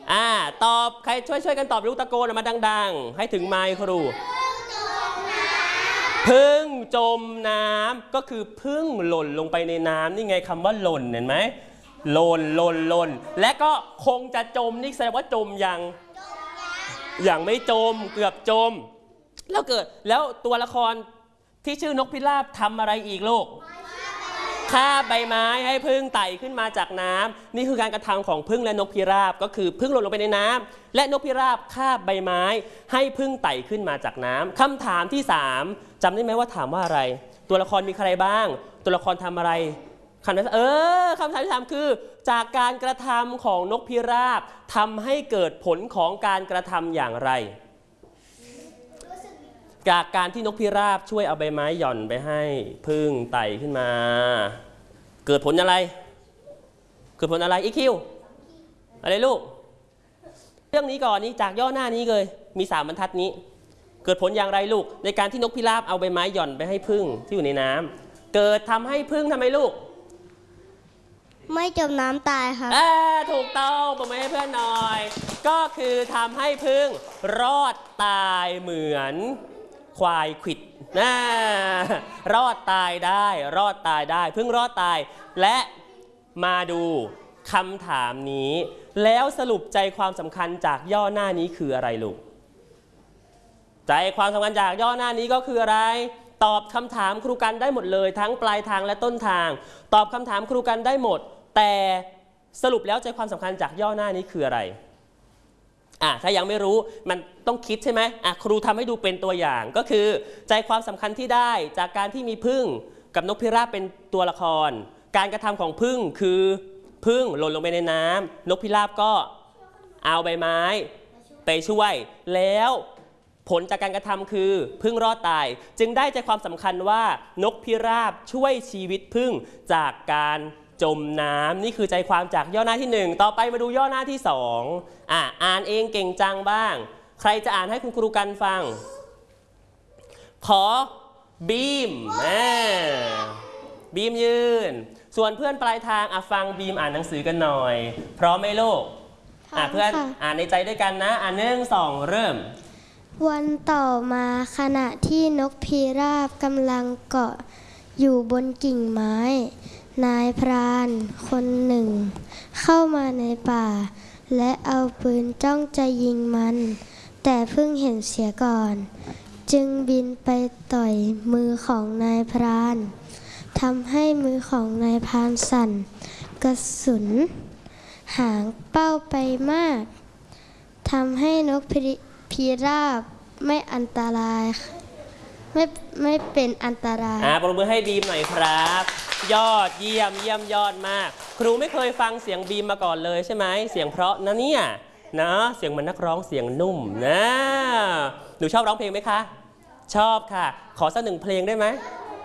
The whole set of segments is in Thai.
ตอบใครช่วยกันตอบลูกตะโกนออกมาดังๆให้ถึงไมค์ครูพึ่งจมน้ำก็คือพึ่งหล่นลงไปในน้ำนี่ไงคำว่าหล่นเห็นไหมหล่นและก็คงจะจมนี่แสดงว่าจมยังไม่จมเกือบจมแล้วตัวละครที่ชื่อนกพิราบทำอะไรอีกลูกคาบใบไม้ให้พึ่งไต่ขึ้นมาจากน้ำนี่คือการกระทำของพึ่งและนกพิราบก็คือพึ่งหล่นลงไปในน้ำและนกพิราบคาบใบไม้ให้พึ่งไต่ขึ้นมาจากน้ำคำถามที่3จำได้ไหมว่าถามว่าอะไรตัวละครมีใครบ้างตัวละครทำอะไรคำถามที่3คือจากการกระทำของนกพิราบทำให้เกิดผลของการกระทำอย่างไรจากการที่นกพิราบช่วยเอาใบไม้หย่อนไปให้พึ่งไต่ขึ้นมาเกิดผลอะไรอีคิวอะไรลูกเรื่องนี้ก่อนนี้จากย่อหน้านี้เลยมี3บรรทัดนี้เกิดผลอย่างไรลูกในการที่นกพิราบเอาใบไม้หย่อนไปให้พึ่งที่อยู่ในน้ำเกิดทำให้พึ่งทำไมลูกไม่จมน้ำตายค่ะถูกต้องปรบมือให้เพื่อนหน่อยก็คือทำให้พึ่งรอดตายเหมือนควายขวิดรอดตายได้พึ่งรอดตายและมาดูคำถามนี้แล้วสรุปใจความสำคัญจากย่อหน้านี้คืออะไรลูกใจความสำคัญจากย่อหน้านี้ก็คืออะไรตอบคำถามครูกันได้หมดเลยทั้งปลายทางและต้นทางตอบคำถามครูกันได้หมดแต่สรุปแล้วใจความสำคัญจากย่อหน้านี้คืออะไรถ้ายังไม่รู้มันต้องคิดใช่ไหมครูทำให้ดูเป็นตัวอย่างก็คือใจความสำคัญที่ได้จากการที่มีพึ่งกับนกพิราบเป็นตัวละครการกระทำของพึ่งคือพึ่งหล่นลงไปในน้ำนกพิราบก็เอาใบไม้ไปช่วยแล้วผลจากการกระทำคือพึ่งรอดตายจึงได้ใจความสำคัญว่านกพิราบช่วยชีวิตพึ่งจากการจมน้ำนี่คือใจความจากย่อหน้าที่1ต่อไปมาดูย่อหน้าที่2อ่านเองเก่งจังบ้างใครจะอ่านให้คุณครูกันฟังขอบีมยืนส่วนเพื่อนปลายทางฟังบีมอ่านหนังสือกันหน่อยพร้อมไหมลูกเพื่อนอ่านในใจด้วยกันนะ1 2เริ่มวันต่อมาขณะที่นกพิราบกำลังเกาะอยู่บนกิ่งไม้นายพรานคนหนึ่งเข้ามาในป่าและเอาปืนจ้องจะยิงมันแต่เพิ่งเห็นเสียก่อนจึงบินไปต่อยมือของนายพรานทำให้มือของนายพรานสั่นกระสุนหางเป้าไปมากทำให้นกพิราบไม่อันตรายไม่เป็นอันตรายปรบมือให้บีมหน่อยครับยอดเยี่ยมยอดมากครูไม่เคยฟังเสียงบีมมาก่อนเลยใช่ไหมเสียงเพราะนะเนี่ยนะเสียงเหมือนนักร้องเสียงนุ่มนะหนูชอบร้องเพลงไหมคะชอบค่ะขอสัก1เพลงได้ไหม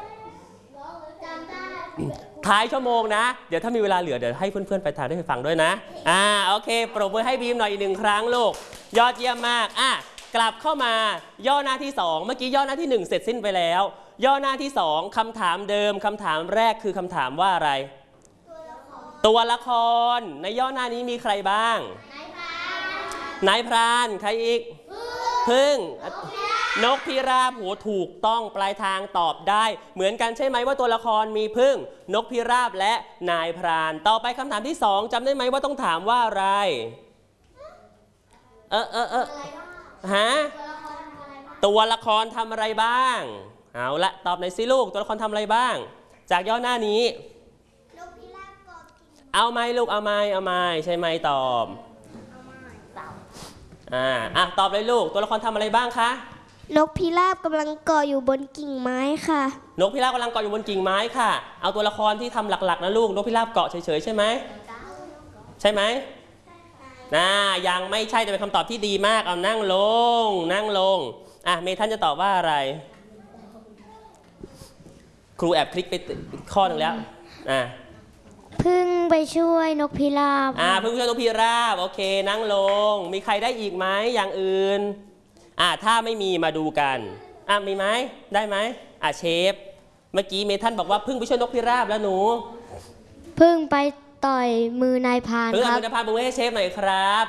ท้ายชั่วโมงนะเดี๋ยวถ้ามีเวลาเหลือเดี๋ยวให้เพื่อนๆไปทางได้ไปฟังด้วยนะโอเคปรบมือให้บีมหน่อยอีก1ครั้งลูกยอดเยี่ยมมากกลับเข้ามาย่อหน้าที่2เมื่อกี้ย่อหน้าที่1เสร็จสิ้นไปแล้วย่อหน้าที่2คำถามเดิมคำถามแรกคือคำถามว่าอะไรตัวละครในย่อหน้านี้มีใครบ้างนายพรานใครอีกพึ่งนกพิราบถูกต้องปลายทางตอบได้เหมือนกันใช่ไหมว่าตัวละครมีพึ่งนกพิราบและนายพรานต่อไปคำถามที่2จำได้ไหมว่าต้องถามว่าอะไรตัวละครทำอะไรบ้างเอาละตอบหน่อยสิลูกตัวละครทำอะไรบ้างจากย่อหน้านี้เอาไหมลูกเอาไหมใช่ไหมตอบตอบเลยลูกตัวละครทำอะไรบ้างคะนกพิราบกำลังเกาะอยู่บนกิ่งไม้ค่ะนกพิราบกำลังเกาะอยู่บนกิ่งไม้ค่ะเอาตัวละครที่ทำหลักๆนะลูกนกพิราบเกาะเฉยๆใช่ไหมยังไม่ใช่แต่เป็นคำตอบที่ดีมากเอานั่งลงเมทันจะตอบว่าอะไรครูแอบคลิกไปข้อหนึ่งแล้วพึ่งไปช่วยนกพิราบพึ่งช่วยนกพิราบโอเคนั่งลงมีใครได้อีกไหมอย่างอื่นถ้าไม่มีมาดูกันมีไหมได้ไหมเชฟเมื่อกี้เมทันบอกว่าพึ่งไปช่วยนกพิราบแล้วหนูพึ่งไปต่อยมือนายพรานครับมือนายพรานบอกให้เชฟหน่อยครับ